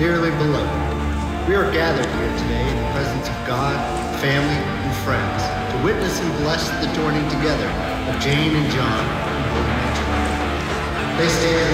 dearly beloved, we are gathered here today in the presence of God, family, and friends to witness and bless the joining together of Jane and John in holy matrimony. They stand